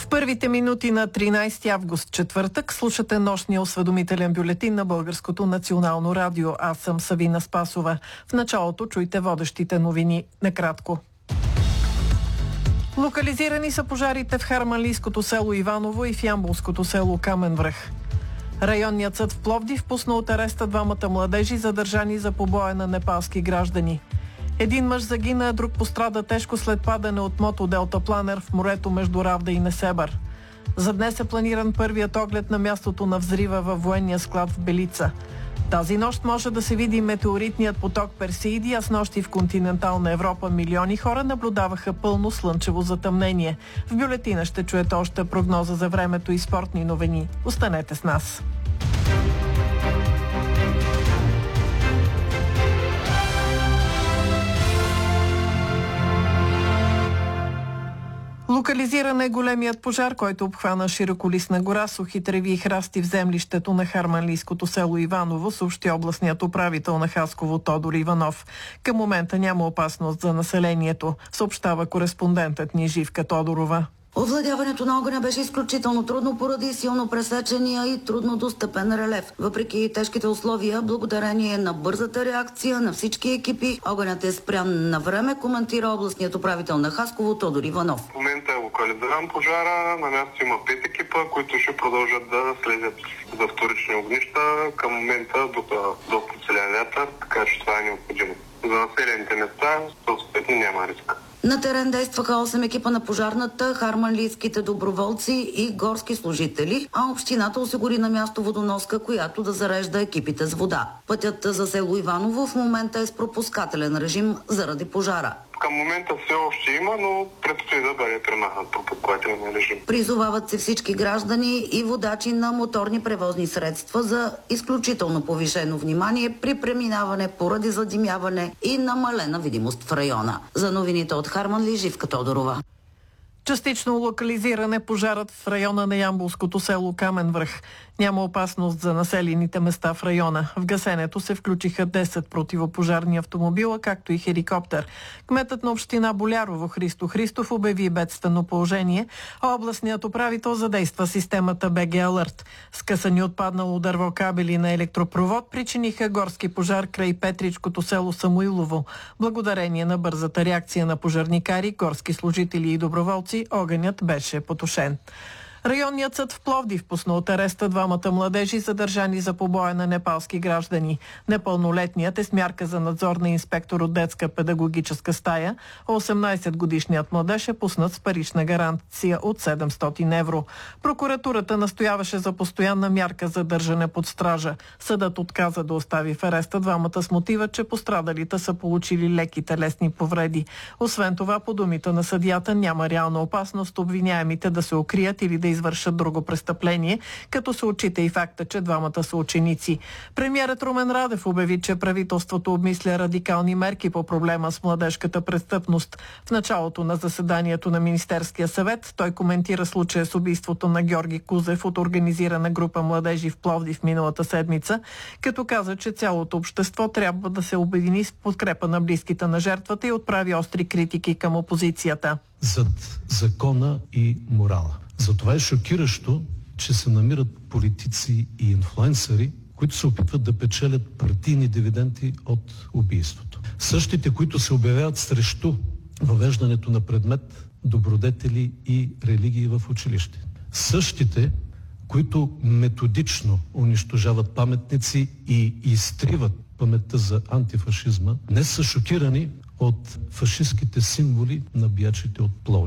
Първите минути на 13 август, четвъртък, слушате нощния осведомителен бюлетин на Българското национално радио. Аз съм Савина Спасова. В началото чуйте водещите новини накратко. Локализирани са пожарите в харманлийското село Иваново и в ямболското село Камен връх. Районният съд в Пловдив пусна от ареста двамата младежи, задържани за побоя на непалски граждани. Един мъж загина, а друг пострада тежко след падане от мотоделтапланер в морето между Равда и Несебър. За днес е планиран първият оглед на мястото на взрива във военния склад в Белица. Тази нощ може да се види метеоритният поток Персеиди, а с нощи в континентална Европа милиони хора наблюдаваха пълно слънчево затъмнение. В бюлетина ще чуете още прогноза за времето и спортни новини. Останете с нас. Локализиран е големият пожар, който обхвана широколистна гора, сухи треви и храсти в землището на харманлийското село Иваново, съобщи областният управител на Хасково Тодор Иванов. Към момента няма опасност за населението, съобщава кореспондентът ни Живка Тодорова. Овладяването на огъня беше изключително трудно поради силно пресечения и трудно достъпен релеф. Въпреки тежките условия, благодарение на бързата реакция на всички екипи, огънят е спрян на време, коментира областният управител на Хасково Тодор Иванов. В момента е локализиран пожара, на място има 5 екипа, които ще продължат да следят за вторични огнища. Към момента до силен вятър, така че това е необходимо. За населените места съответно няма риск. На терен действаха 8 екипа на пожарната, харманлийските доброволци и горски служители, а общината осигури на място водоноска, която да зарежда екипите с вода. Пътят за село Иваново в момента е с пропускателен режим заради пожара. Към момента все още има, но предстои да бъде премахнат пропускателен режим. Призовават се всички граждани и водачи на моторни превозни средства за изключително повишено внимание при преминаване поради задимяване и намалена видимост в района. За новините от Харманли, Живка Тодорова. Частично локализиран е пожарът в района на ямболското село Камен връх. Няма опасност за населените места в района. В гасенето се включиха 10 противопожарни автомобила, както и хеликоптер. Кметът на община Болярово Христо Христов обяви бедствено положение, а областният управител задейства системата БГ Алърт. Скъсани отпаднало дърво кабели на електропровод причиниха горски пожар край Петричкото село Самуилово. Благодарение на бързата реакция на пожарникари, горски служители и доброволци, огънят беше потушен. Районният съд в Пловдив пусна от ареста двамата младежи, задържани за побоя на непалски граждани. Непълнолетният е с мярка за надзор на инспектор от детска педагогическа стая, а 18-годишният младеж е пуснат с парична гаранция от 700 евро. Прокуратурата настояваше за постоянна мярка за държане под стража. Съдът отказа да остави в ареста двамата с мотива, че пострадалите са получили леки телесни повреди. Освен това, по думите на съдията, няма реална опасност обвиняемите да се укрият или да извършат друго престъпление, като се отчита и факта, че двамата са ученици. Премиерът Румен Радев обяви, че правителството обмисля радикални мерки по проблема с младежката престъпност. В началото на заседанието на Министерския съвет той коментира случая с убийството на Георги Кузев от организирана група младежи в Пловдив миналата седмица, като каза, че цялото общество трябва да се обедини с подкрепа на близките на жертвата и отправи остри критики към опозицията. Зад закона и морала. Затова е шокиращо, че се намират политици и инфлуенсъри, които се опитват да печелят партийни дивиденти от убийството. Същите, които се обявяват срещу въвеждането на предмет добродетели и религии в училище. Същите, които методично унищожават паметници и изтриват паметта за антифашизма, днес са шокирани от фашистските символи на биячите от Пловдив.